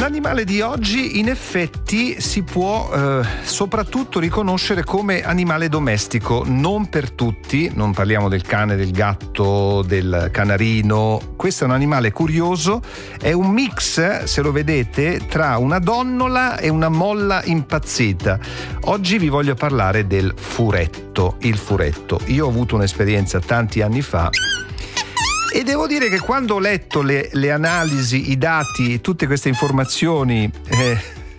L'animale di oggi in effetti si può soprattutto riconoscere come animale domestico, non per tutti, non parliamo del cane, del gatto, del canarino. Questo è un animale curioso, è un mix, se lo vedete, tra una donnola e una molla impazzita. Oggi vi voglio parlare del furetto, il furetto. Io ho avuto un'esperienza tanti anni fa e devo dire che quando ho letto le analisi, i dati, tutte queste informazioni